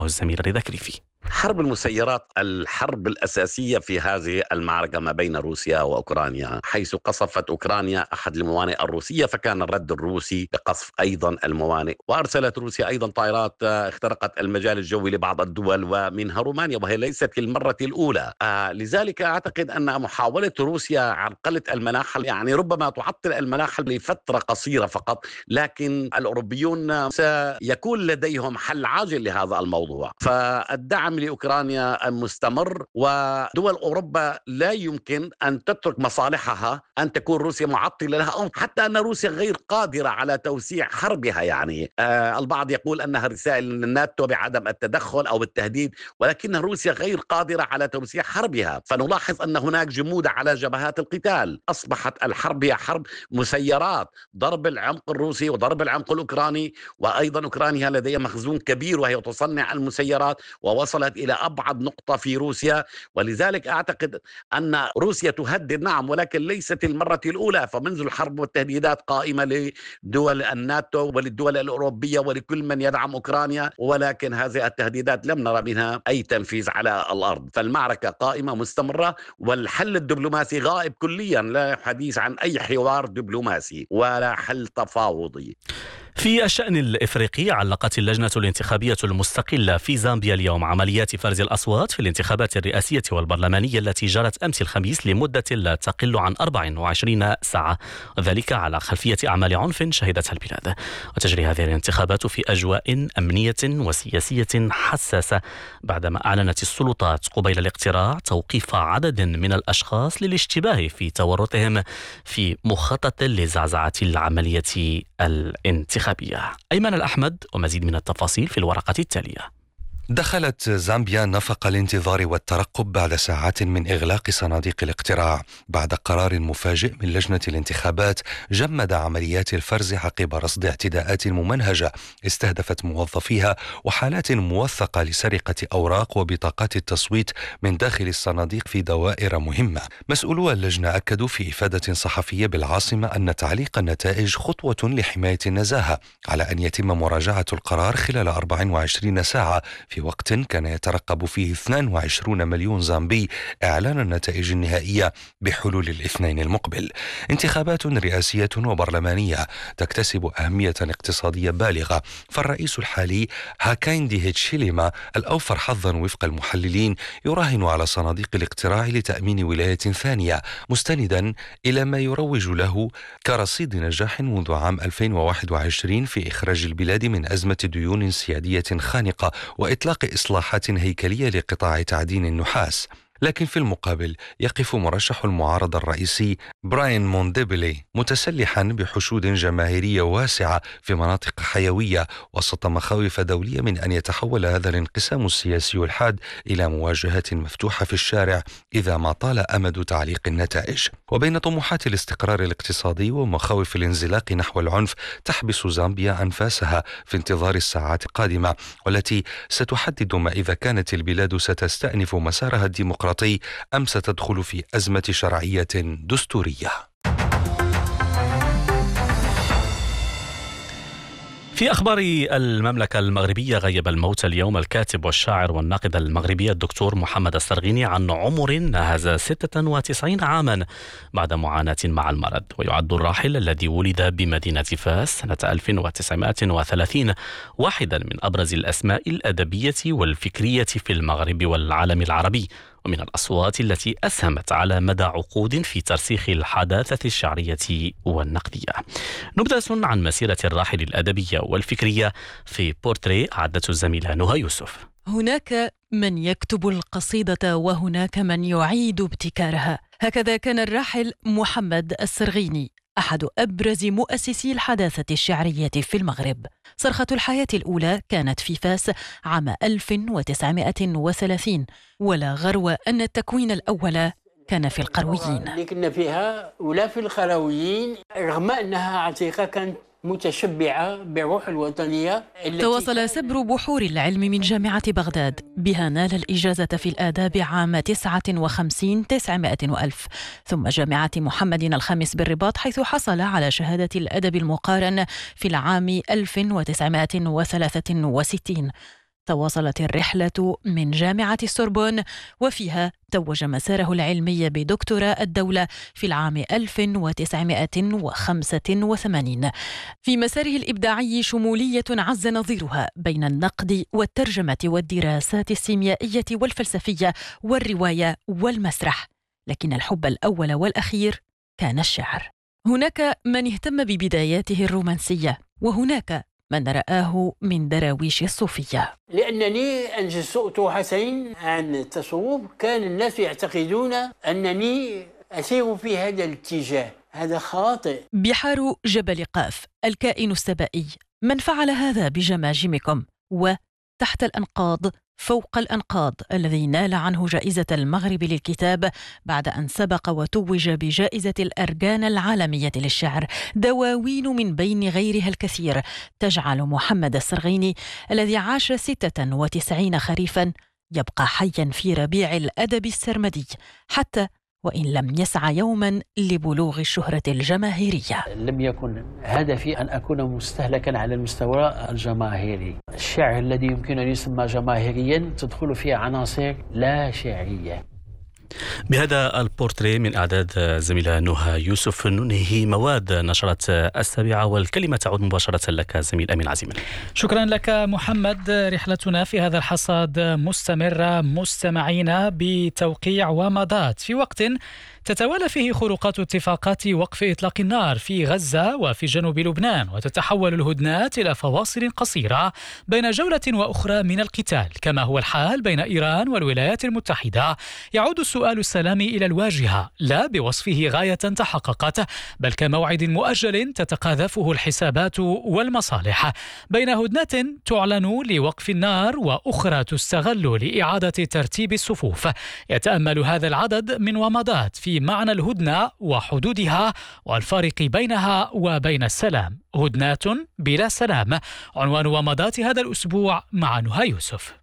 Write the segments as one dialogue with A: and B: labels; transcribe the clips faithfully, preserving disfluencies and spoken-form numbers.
A: الزميل رضا كريفي.
B: حرب المسيرات الحرب الأساسية في هذه المعركة ما بين روسيا وأوكرانيا، حيث قصفت أوكرانيا أحد الموانئ الروسية، فكان الرد الروسي بقصف أيضا الموانئ. وأرسلت روسيا أيضا طائرات آه، اخترقت المجال الجوي لبعض الدول ومنها رومانيا، وهي ليست المرة الأولى. آه لذلك أعتقد أن محاولة روسيا عرقلة المناخ يعني ربما تعطل المناخ لفترة قصيرة فقط، لكن الأوروبيون سيكون لديهم حل عاجل لهذا الموضوع. فالدعم لأوكرانيا مستمر، ودول أوروبا لا يمكن أن تترك مصالحها أن تكون روسيا معطلة لها، أو حتى أن روسيا غير قادرة على توسيع حربها. يعني آه البعض يقول أنها رسائل للناتو بعدم التدخل أو التهديد، ولكن روسيا غير قادرة على توسيع حربها. فنلاحظ أن هناك جمود على جبهات القتال، أصبحت الحرب هي حرب مسيرات، ضرب العمق الروسي وضرب العمق الأوكراني. وأيضا أوكرانيا لديها مخزون كبير وهي تصنع المسيرات، ووصلت إلى أبعد نقطة في روسيا. ولذلك أعتقد أن روسيا تهدد، نعم، ولكن ليست المرة الأولى. فمنذ الحرب والتهديدات قائمة لدول الناتو وللدول الأوروبية ولكل من يدعم أوكرانيا، ولكن هذه التهديدات لم نرى منها أي تنفيذ على الأرض. فالمعركة قائمة مستمرة، والحل الدبلوماسي غائب كليا، لا حديث عن أي حوار دبلوماسي ولا حل تفاوضي.
A: في الشأن الإفريقي، علقت اللجنة الانتخابية المستقلة في زامبيا اليوم عمليات فرز الأصوات في الانتخابات الرئاسية والبرلمانية التي جرت أمس الخميس لمدة لا تقل عن أربع وعشرين ساعة، وذلك على خلفية أعمال عنف شهدتها البلاد. وتجري هذه الانتخابات في أجواء أمنية وسياسية حساسة، بعدما أعلنت السلطات قبيل الاقتراع توقيف عدد من الأشخاص للاشتباه في تورطهم في مخطط لزعزعة العملية الانتخابية. أيمن الأحمد ومزيد من التفاصيل في الورقة التالية.
C: دخلت زامبيا نفق الانتظار والترقب بعد ساعات من إغلاق صناديق الاقتراع، بعد قرار مفاجئ من لجنة الانتخابات جمد عمليات الفرز عقب رصد اعتداءات ممنهجة استهدفت موظفيها وحالات موثقة لسرقة أوراق وبطاقات التصويت من داخل الصناديق في دوائر مهمة. مسؤولو اللجنة أكدوا في إفادة صحفية بالعاصمة أن تعليق النتائج خطوة لحماية النزاهة، على أن يتم مراجعة القرار خلال أربع وعشرين ساعة في وقت كان يترقب فيه اثنين وعشرين مليون زامبي إعلان النتائج النهائية بحلول الاثنين المقبل. انتخابات رئاسية وبرلمانية تكتسب أهمية اقتصادية بالغة، فالرئيس الحالي هاكايندي هيتشيليما الأوفر حظا وفق المحللين يراهن على صناديق الاقتراع لتأمين ولاية ثانية، مستندا إلى ما يروج له كرصيد نجاح منذ عام ألفين وواحد وعشرين في إخراج البلاد من أزمة ديون سيادية خانقة وإطلاق إصلاحات هيكلية لقطاع تعدين النحاس. لكن في المقابل يقف مرشح المعارضة الرئيسي براين مونديبلي متسلحا بحشود جماهيرية واسعة في مناطق حيوية، وسط مخاوف دولية من أن يتحول هذا الانقسام السياسي الحاد إلى مواجهات مفتوحة في الشارع إذا ما طال أمد تعليق النتائج. وبين طموحات الاستقرار الاقتصادي ومخاوف الانزلاق نحو العنف، تحبس زامبيا أنفاسها في انتظار الساعات القادمة، والتي ستحدد ما إذا كانت البلاد ستستأنف مسارها الديمقراطي أم ستدخل في أزمة شرعية دستورية.
A: في أخبار المملكة المغربية، غيب الموت اليوم الكاتب والشاعر والناقد المغربي الدكتور محمد السرغيني عن عمر ناهز ستة وتسعين عاما بعد معاناة مع المرض. ويعد الراحل الذي ولد بمدينة فاس سنة ألف وتسعمائة وثلاثين واحدا من أبرز الأسماء الأدبية والفكرية في المغرب والعالم العربي، ومن الأصوات التي أسهمت على مدى عقود في ترسيخ الحداثة الشعرية والنقدية. نبذة عن مسيرة الراحل الأدبية والفكرية في بورتريه أعدته الزميلة نهى يوسف.
D: هناك من يكتب القصيدة وهناك من يعيد ابتكارها. هكذا كان الراحل محمد السرغيني أحد أبرز مؤسسي الحداثة الشعرية في المغرب. صرخة الحياة الأولى كانت في فاس عام ألف وتسعمائة وثلاثين، ولا غرو أن التكوين الأول كان في القرويين.
E: اللي كنا فيها ولا في القرويين، رغم أنها عتيقة كانت متشبعة بالروح الوطنية.
D: تواصل سبر بحور العلم من جامعة بغداد، بها نال الإجازة في الآداب عام تسعة وخمسين تسعمائة وألف، ثم جامعة محمد الخامس بالرباط حيث حصل على شهادة الأدب المقارن في العام ألف وتسعمائة وثلاثة وستين. تواصلت الرحلة من جامعة السوربون، وفيها توج مساره العلمي بدكتوراه الدولة في العام ألف وتسعمائة وخمسة وثمانين. في مساره الإبداعي شمولية عز نظيرها بين النقد والترجمة والدراسات السيميائية والفلسفية والرواية والمسرح، لكن الحب الأول والأخير كان الشعر. هناك من اهتم ببداياته الرومانسية، وهناك من رآه من دراويش الصوفية.
E: لأنني أنجزت أطروحتين عن التصوف، كان الناس يعتقدون أنني أسير في هذا الاتجاه. هذا خاطئ.
D: بحار جبل قاف، الكائن السبائي، من فعل هذا بجماجمكم؟ وتحت الأنقاض فوق الأنقاض، الذي نال عنه جائزة المغرب للكتاب بعد أن سبق وتوج بجائزة الأرجان العالمية للشعر، دواوين من بين غيرها الكثير تجعل محمد السرغيني الذي عاش ستة وتسعين خريفا يبقى حيا في ربيع الأدب السرمدي، حتى وإن لم يسعى يوما لبلوغ الشهرة الجماهيرية.
E: لم يكن هدفي أن أكون مستهلكا على المستوى الجماهيري. الشعر الذي يمكن أن يسمى جماهيريا تدخل فيه عناصر لا شعرية.
A: بهذا البورتريه من إعداد زميلة نهى يوسف ننهي مواد نشرت السابعة، والكلمة تعود مباشرة لك زميل أمين عزيمة.
F: شكرا لك محمد. رحلتنا في هذا الحصاد مستمرة مستمعين بتوقيع ومضات في وقت تتوالى فيه خروقات اتفاقات وقف إطلاق النار في غزة وفي جنوب لبنان، وتتحول الهدنات إلى فواصل قصيرة بين جولة وأخرى من القتال، كما هو الحال بين إيران والولايات المتحدة. يعود السؤال السلامي إلى الواجهة لا بوصفه غاية تحققت، بل كموعد مؤجل تتقاذفه الحسابات والمصالح، بين هدنات تعلن لوقف النار وأخرى تستغل لإعادة ترتيب الصفوف. يتأمل هذا العدد من ومضات في معنى الهدنة وحدودها والفارق بينها وبين السلام. هدنات بلا سلام، عنوان ومضات هذا الأسبوع مع نهى يوسف.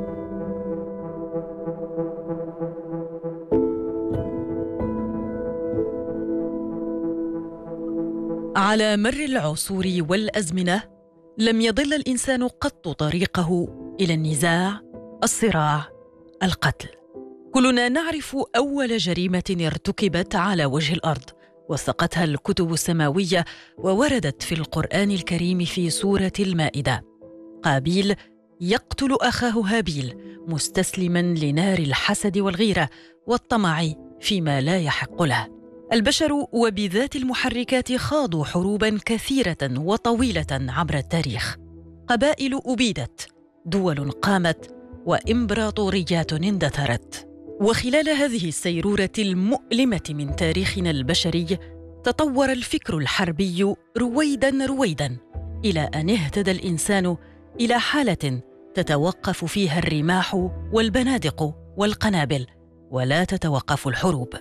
D: على مر العصور والأزمنة لم يضل الإنسان قط طريقه إلى النزاع، الصراع، القتل. كلنا نعرف أول جريمة ارتكبت على وجه الأرض وثقتها الكتب السماوية ووردت في القرآن الكريم في سورة المائدة: قابيل يقتل أخاه هابيل مستسلما لنار الحسد والغيرة والطمع فيما لا يحق له. البشر وبذات المحركات خاضوا حروبا كثيرة وطويلة عبر التاريخ. قبائل أبيدت، دول قامت، وإمبراطوريات اندثرت. وخلال هذه السيرورة المؤلمة من تاريخنا البشري تطور الفكر الحربي رويداً رويداً إلى أن اهتدى الإنسان إلى حالة تتوقف فيها الرماح والبنادق والقنابل ولا تتوقف الحروب،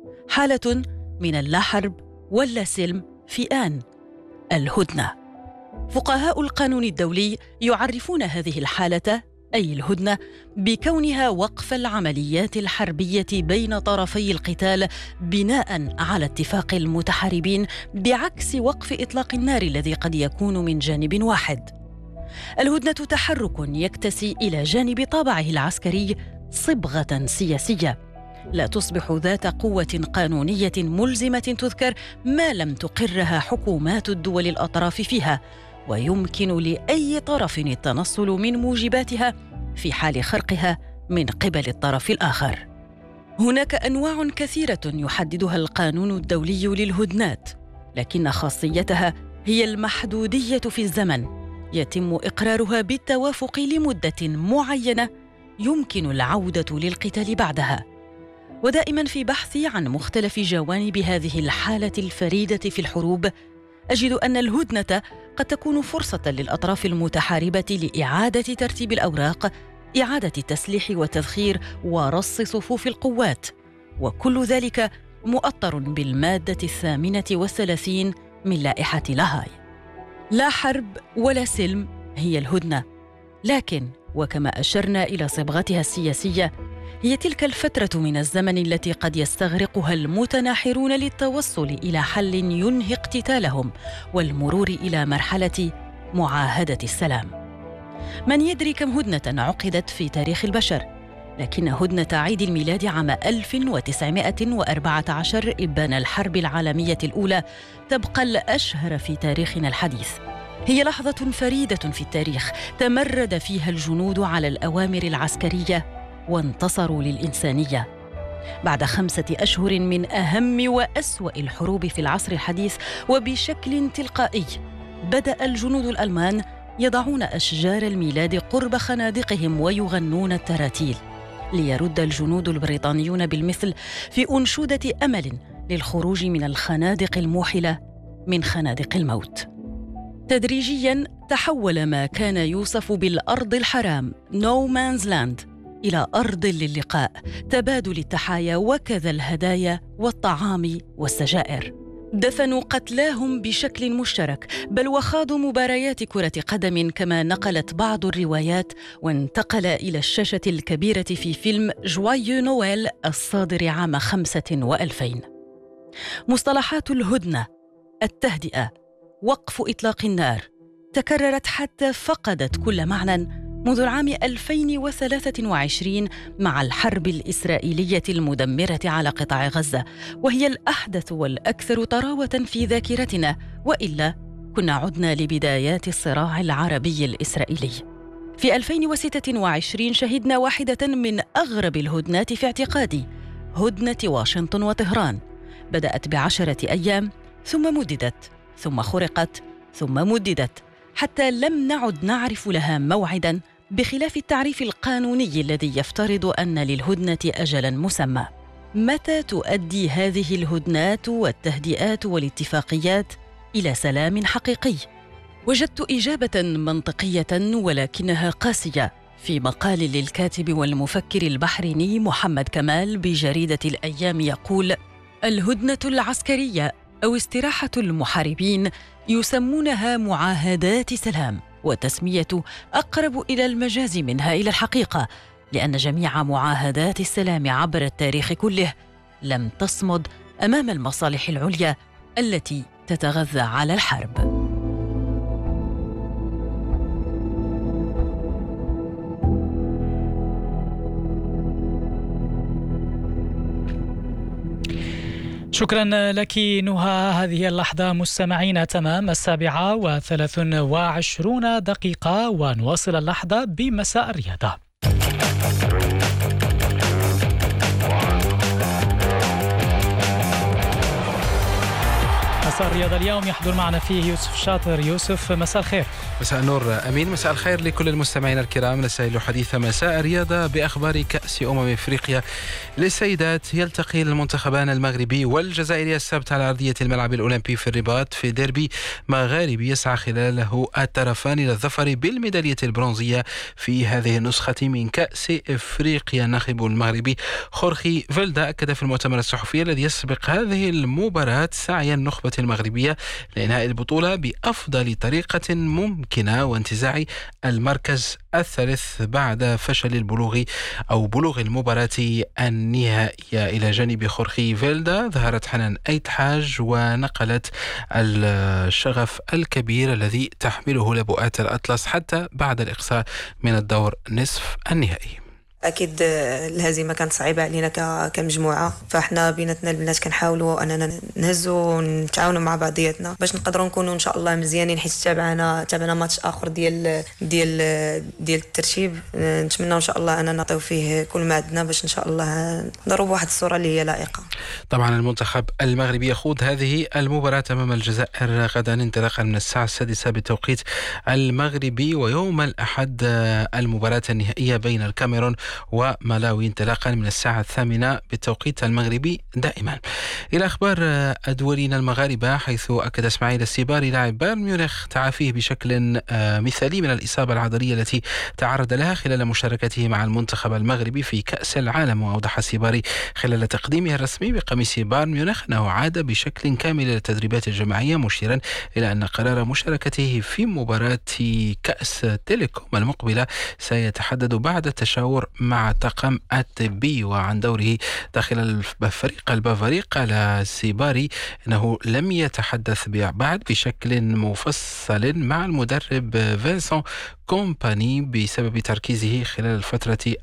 D: حالة من اللا حرب ولا سلم في آن، الهدنة. فقهاء القانون الدولي يعرفون هذه الحالة أي الهدنة بكونها وقف العمليات الحربية بين طرفي القتال بناء على اتفاق المتحاربين، بعكس وقف إطلاق النار الذي قد يكون من جانب واحد. الهدنة تحرك يكتسي إلى جانب طابعه العسكري صبغة سياسية، لا تصبح ذات قوة قانونية ملزمة تذكر ما لم تقرها حكومات الدول الأطراف فيها، ويمكن لأي طرف التنصل من موجباتها في حال خرقها من قبل الطرف الآخر. هناك أنواع كثيرة يحددها القانون الدولي للهدنات، لكن خاصيتها هي المحدودية في الزمن، يتم إقرارها بالتوافق لمدة معينة يمكن العودة للقتال بعدها. ودائما في بحثي عن مختلف جوانب هذه الحالة الفريدة في الحروب أجد أن الهدنة قد تكون فرصة للأطراف المتحاربة لإعادة ترتيب الأوراق، إعادة التسليح والتذخير ورص صفوف القوات، وكل ذلك مؤطر بالمادة الثامنة والثلاثين من لائحة لاهاي. لا حرب ولا سلم هي الهدنة، لكن وكما أشرنا إلى صبغتها السياسية، هي تلك الفترة من الزمن التي قد يستغرقها المتناحرون للتوصل إلى حل ينهي اقتتالهم والمرور إلى مرحلة معاهدة السلام. من يدري كم هدنة عقدت في تاريخ البشر، لكن هدنة عيد الميلاد عام ألف وتسعمائة وأربعة عشر إبان الحرب العالمية الأولى تبقى الأشهر في تاريخنا الحديث. هي لحظة فريدة في التاريخ تمرد فيها الجنود على الأوامر العسكرية وانتصروا للإنسانية. بعد خمسة أشهر من أهم وأسوأ الحروب في العصر الحديث، وبشكل تلقائي بدأ الجنود الألمان يضعون أشجار الميلاد قرب خنادقهم ويغنون التراتيل، ليرد الجنود البريطانيون بالمثل في أنشودة أمل للخروج من الخنادق الموحلة، من خنادق الموت. تدريجياً تحول ما كان يوصف بالأرض الحرام No Man's Land إلى أرض للقاء، تبادل التحايا وكذا الهدايا والطعام والسجائر. دفنوا قتلاهم بشكل مشترك، بل وخاضوا مباريات كرة قدم كما نقلت بعض الروايات، وانتقل إلى الشاشة الكبيرة في فيلم جوايو نويل الصادر عام خمسة وألفين. مصطلحات الهدنة، التهدئة، وقف إطلاق النار تكررت حتى فقدت كل معنى منذ العام ألفين وثلاثة وعشرين مع الحرب الإسرائيلية المدمرة على قطاع غزة، وهي الأحدث والأكثر طراوة في ذاكرتنا، وإلا كنا عدنا لبدايات الصراع العربي الإسرائيلي. في ألفين وستة وعشرين شهدنا واحدة من أغرب الهدنات في اعتقادي، هدنة واشنطن وطهران. بدأت بعشرة أيام ثم مددت، ثم خرقت، ثم مددت، حتى لم نعد نعرف لها موعداً، بخلاف التعريف القانوني الذي يفترض أن للهدنة أجلاً مسمى. متى تؤدي هذه الهدنات والتهدئات والاتفاقيات إلى سلام حقيقي؟ وجدت إجابة منطقية ولكنها قاسية في مقال للكاتب والمفكر البحريني محمد كمال بجريدة الأيام، يقول: الهدنة العسكرية أو استراحة المحاربين يسمونها معاهدات سلام، والتسمية أقرب إلى المجاز منها إلى الحقيقة، لأن جميع معاهدات السلام عبر التاريخ كله لم تصمد أمام المصالح العليا التي تتغذى على الحرب.
F: شكرا لك نهى. هذه اللحظة مستمعين تمام السابعة وثلاث وعشرون دقيقة، ونواصل اللحظة بمساء الرياضة. مساء الرياضة اليوم يحضر معنا فيه يوسف شاطر. يوسف، مساء الخير.
G: مساء النور أمين، مساء الخير لكل المستمعين الكرام. نستهل حديث مساء الرياضة بأخبار كأس أمم أفريقيا للسيدات. يلتقي المنتخبان المغربي والجزائري السبت على أرضية الملعب الأولمبي في الرباط في ديربي مغاربي يسعى خلاله الطرفان إلى الظفر بالميدالية البرونزية في هذه النسخة من كأس أفريقيا. الناخب المغربي خورخي فيلدا أكد في المؤتمر الصحفي الذي يسبق هذه المباراة سعي النخبة المغربية لإنهاء البطولة بأفضل طريقة ممكنة وانتزاع المركز الثالث بعد فشل البلوغ أو بلوغ المباراة النهائية. إلى جانب خورخي فيلدا ظهرت حنان أيت حاج ونقلت الشغف الكبير الذي تحمله لبؤات الأطلس حتى بعد الإقصاء من الدور نصف النهائي.
H: اكيد الهزيمه كانت صعيبه علينا كمجموعه، فاحنا بيناتنا البنات كنحاولوا اننا نهزوا ونتعاونوا مع بعضياتنا باش نقدروا نكونوا ان شاء الله مزيانين، حيت تابعنا تابعنا ماتش اخر ديال ديال ديال الترتيب. نتمنى ان شاء الله اننا نعطيو فيه كل ما عندنا باش ان شاء الله نضربوا واحد الصوره اللي هي لائقه. طبعا
G: المنتخب المغربي يخوض هذه المباراه امام الجزائر غدا انطلاقا من الساعه السادسة بالتوقيت المغربي، ويوم الاحد المباراه النهائيه بين الكاميرون وملاوي انطلاقا من الساعة الثامنة بالتوقيت المغربي دائما. إلى أخبار أدولينا المغاربة، حيث أكد إسماعيل السيباري لاعب بايرن ميونخ تعافيه بشكل مثالي من الإصابة العضلية التي تعرض لها خلال مشاركته مع المنتخب المغربي في كأس العالم. وأوضح السيباري خلال تقديمه الرسمي بقميص بايرن ميونخ أنه عاد بشكل كامل إلى التدريبات الجماعية، مشيرا إلى أن قرار مشاركته في مباراة كأس تيليكوم المقبلة سيتحدد بعد التشاور مع الطاقم الطبي. وعن دوره داخل الفريق البافاري قال سيباري أنه لم يتحدث بعد بشكل مفصل مع المدرب فينسون كومباني بسبب تركيزه خلال الفترة